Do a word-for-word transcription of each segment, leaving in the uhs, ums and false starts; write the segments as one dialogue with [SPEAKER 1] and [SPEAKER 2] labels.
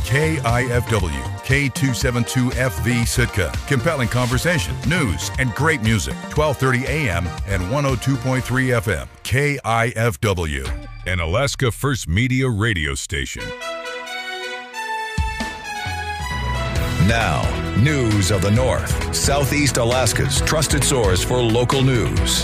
[SPEAKER 1] K I F W, K two seventy-two F V Sitka. Compelling conversation, news, and great music. twelve thirty a.m. and one oh two point three F M. K I F W, an Alaska First Media radio station.
[SPEAKER 2] Now, news of the North, Southeast Alaska's trusted source for local news.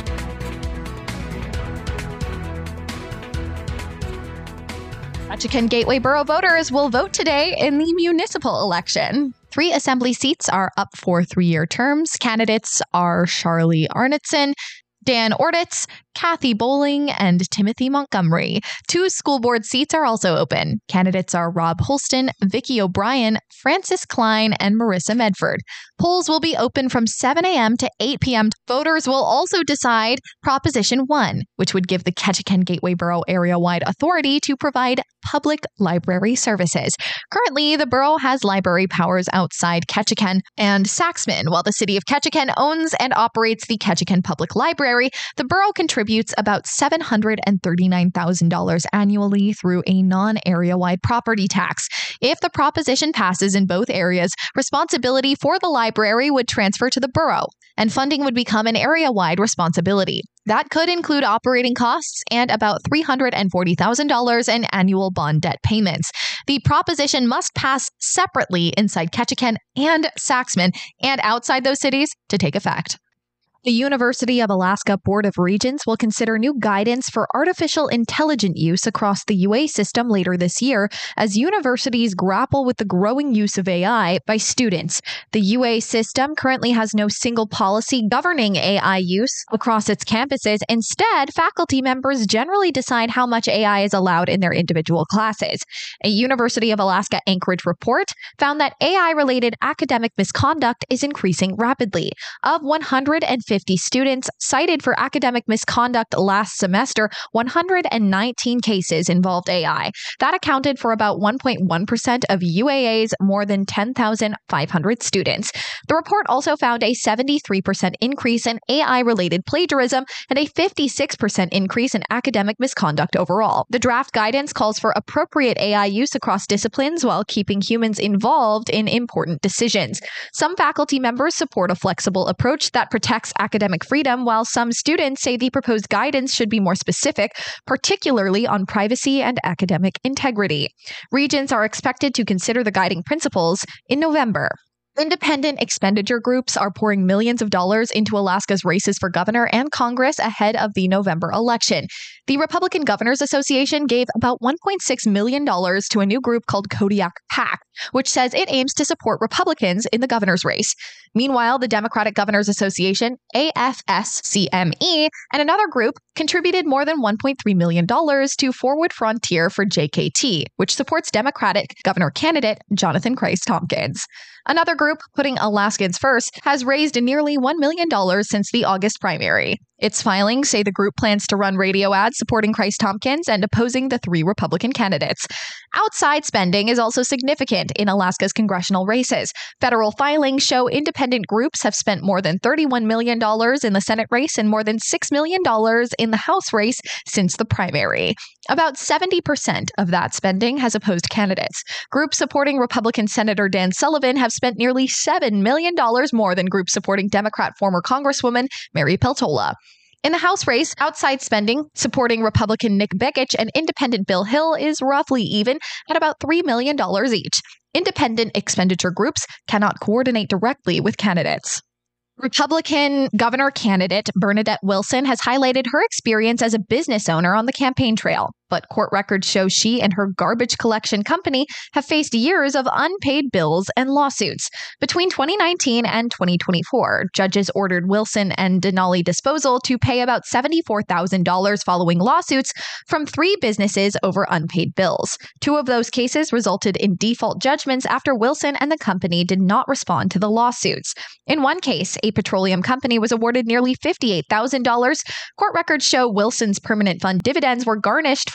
[SPEAKER 3] Ketchikan Gateway Borough voters will vote today in the municipal election. Three assembly seats are up for three-year terms. Candidates are Charlie Arnitson, Dan Orditz, Kathy Bowling, and Timothy Montgomery. Two school board seats are also open. Candidates are Rob Holston, Vicki O'Brien, Francis Klein, and Marissa Medford. Polls will be open from seven a.m. to eight p.m. Voters will also decide Proposition one, which would give the Ketchikan Gateway Borough area-wide authority to provide public library services. Currently, the borough has library powers outside Ketchikan and Saxman. While the city of Ketchikan owns and operates the Ketchikan Public Library, the borough contributes about seven hundred thirty-nine thousand dollars annually through a non-area-wide property tax. If the proposition passes in both areas, responsibility for the library would transfer to the borough, and funding would become an area-wide responsibility. That could include operating costs and about three hundred forty thousand dollars in annual bond debt payments. The proposition must pass separately inside Ketchikan and Saxman and outside those cities to take effect. The University of Alaska Board of Regents will consider new guidance for artificial intelligence use across the U A system later this year as universities grapple with the growing use of A I by students. The U A system currently has no single policy governing A I use across its campuses. Instead, faculty members generally decide how much A I is allowed in their individual classes. A University of Alaska Anchorage report found that A I-related academic misconduct is increasing rapidly. Of one hundred fifty students cited for academic misconduct last semester, one hundred nineteen cases involved A I. That accounted for about one point one percent of U A A's more than ten thousand five hundred students. The report also found a seventy-three percent increase in A I-related plagiarism and a fifty-six percent increase in academic misconduct overall. The draft guidance calls for appropriate A I use across disciplines while keeping humans involved in important decisions. Some faculty members support a flexible approach that protects academic freedom, while some students say the proposed guidance should be more specific, particularly on privacy and academic integrity. Regents are expected to consider the guiding principles in November. Independent expenditure groups are pouring millions of dollars into Alaska's races for governor and Congress ahead of the November election. The Republican Governors Association gave about one point six million dollars to a new group called Kodiak PAC, which says it aims to support Republicans in the governor's race. Meanwhile, the Democratic Governors Association, A F S C M E, and another group contributed more than one point three million dollars to Forward Frontier for J K T, which supports Democratic governor candidate Jonathan Christ Tompkins. Another group, Putting Alaskans First, has raised nearly one million dollars since the August primary. Its filings say the group plans to run radio ads supporting Christ Tompkins and opposing the three Republican candidates. Outside spending is also significant in Alaska's congressional races. Federal filings show independent groups have spent more than thirty-one million dollars in the Senate race and more than six million dollars in the House race since the primary. About seventy percent of that spending has opposed candidates. Groups supporting Republican Senator Dan Sullivan have spent nearly seven million dollars more than groups supporting Democrat former Congresswoman Mary Peltola. In the House race, outside spending supporting Republican Nick Begich and independent Bill Hill is roughly even at about three million dollars each. Independent expenditure groups cannot coordinate directly with candidates. Republican governor candidate Bernadette Wilson has highlighted her experience as a business owner on the campaign trail. But court records show she and her garbage collection company have faced years of unpaid bills and lawsuits. Between twenty nineteen and twenty twenty-four, judges ordered Wilson and Denali Disposal to pay about seventy-four thousand dollars following lawsuits from three businesses over unpaid bills. Two of those cases resulted in default judgments after Wilson and the company did not respond to the lawsuits. In one case, a petroleum company was awarded nearly fifty-eight thousand dollars. Court records show Wilson's permanent fund dividends were garnished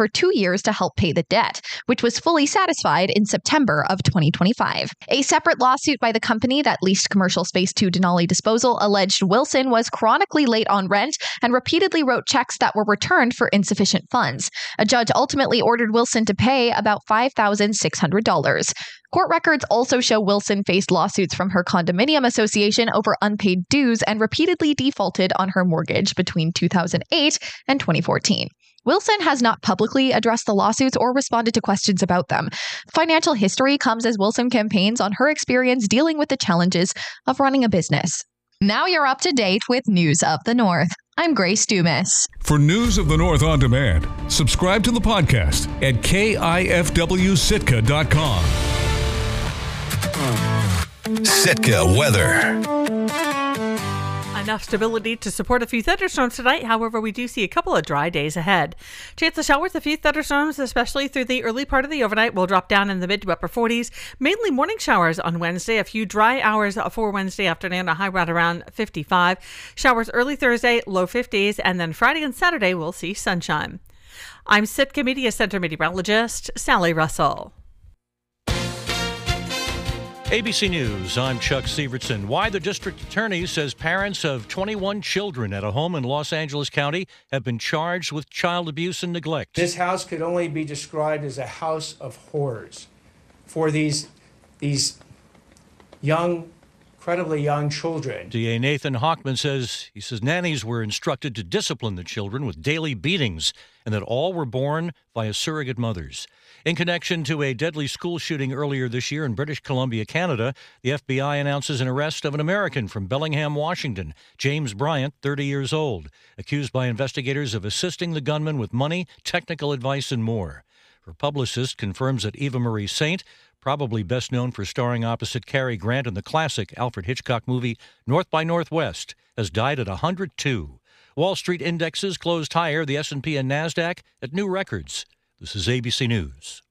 [SPEAKER 3] for two years to help pay the debt, which was fully satisfied in September of twenty twenty-five. A separate lawsuit by the company that leased commercial space to Denali Disposal alleged Wilson was chronically late on rent and repeatedly wrote checks that were returned for insufficient funds. A judge ultimately ordered Wilson to pay about five thousand six hundred dollars. Court records also show Wilson faced lawsuits from her condominium association over unpaid dues and repeatedly defaulted on her mortgage between two thousand eight and twenty fourteen. Wilson has not publicly addressed the lawsuits or responded to questions about them. Financial history comes as Wilson campaigns on her experience dealing with the challenges of running a business. Now you're up to date with News of the North. I'm Grace Dumas.
[SPEAKER 4] For News of the North on demand, subscribe to the podcast at K I F W Sitka dot com.
[SPEAKER 2] Sitka weather.
[SPEAKER 5] Enough stability to support a few thunderstorms tonight. However, we do see a couple of dry days ahead. Chance of showers, a few thunderstorms, especially through the early part of the overnight, will drop down in the mid to upper forties. Mainly morning showers on Wednesday. A few dry hours for Wednesday afternoon, a high right around fifty-five. Showers early Thursday, low fifties. And then Friday and Saturday, we'll see sunshine. I'm Sitka Media Center meteorologist Sally Russell.
[SPEAKER 6] A B C News, I'm Chuck Severson. Why the district attorney says parents of twenty-one children at a home in Los Angeles County have been charged with child abuse and neglect.
[SPEAKER 7] This house could only be described as a house of horrors for these, these young, incredibly young children.
[SPEAKER 6] D A Nathan Hochman says, he says nannies were instructed to discipline the children with daily beatings and that all were born via surrogate mothers. In connection to a deadly school shooting earlier this year in British Columbia, Canada, the F B I announces an arrest of an American from Bellingham, Washington, James Bryant, thirty years old, accused by investigators of assisting the gunman with money, technical advice, and more. Her publicist confirms that Eva Marie Saint, probably best known for starring opposite Cary Grant in the classic Alfred Hitchcock movie North by Northwest, has died at one hundred two. Wall Street indexes closed higher, the S and P and NASDAQ at new records. This is A B C News.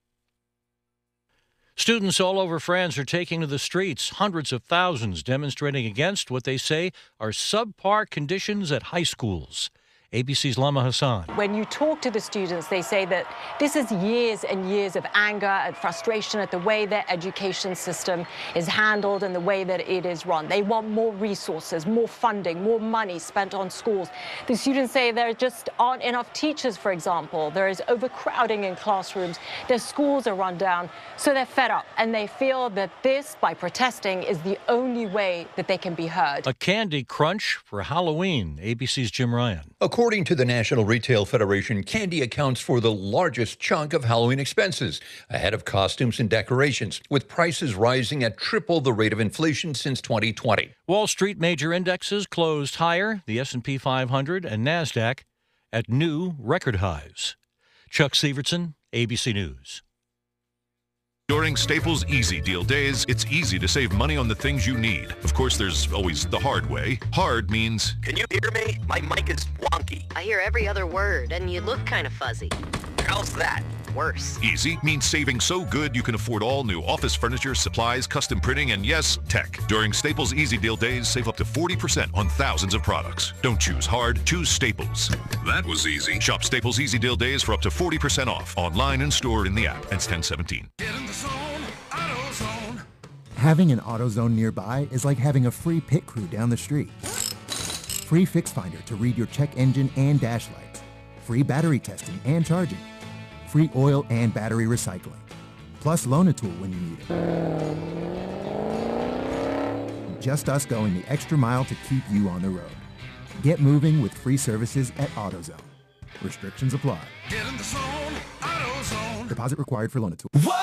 [SPEAKER 6] Students all over France are taking to the streets, hundreds of thousands demonstrating against what they say are subpar conditions at high schools. A B C's Lama Hassan.
[SPEAKER 8] When you talk to the students, they say that this is years and years of anger and frustration at the way their education system is handled and the way that it is run. They want more resources, more funding, more money spent on schools. The students say there just aren't enough teachers, for example. There is overcrowding in classrooms. Their schools are run down. So they're fed up and they feel that this, by protesting, is the only way that they can be heard.
[SPEAKER 6] A candy crunch for Halloween. A B C's Jim Ryan.
[SPEAKER 9] According to the National Retail Federation, candy accounts for the largest chunk of Halloween expenses, ahead of costumes and decorations, with prices rising at triple the rate of inflation since twenty twenty.
[SPEAKER 6] Wall Street major indexes closed higher, the S and P five hundred and NASDAQ at new record highs. Chuck Severson, A B C News.
[SPEAKER 10] During Staples Easy Deal Days, it's easy to save money on the things you need. Of course, there's always the hard way. Hard means...
[SPEAKER 11] Can you hear me? My mic is wonky.
[SPEAKER 12] I hear every other word, and you look kind of fuzzy.
[SPEAKER 11] How's that?
[SPEAKER 12] Worse.
[SPEAKER 10] Easy means saving so good you can afford all new office furniture, supplies, custom printing, and yes, tech. During Staples Easy Deal Days, save up to forty percent on thousands of products. Don't choose hard, choose Staples. That was easy. Shop Staples Easy Deal Days for up to forty percent off, online and store in the app. Ends ten seventeen.
[SPEAKER 13] Get in the zone, AutoZone. Having an AutoZone nearby is like having a free pit crew down the street. Free Fix Finder to read your check engine and dash lights. Free battery testing and charging. Free oil and battery recycling. Plus Loan-A-Tool when you need it. Just us going the extra mile to keep you on the road. Get moving with free services at AutoZone. Restrictions apply.
[SPEAKER 14] Get in the zone, AutoZone.
[SPEAKER 13] Deposit required for Loan-A-Tool.
[SPEAKER 14] Whoa!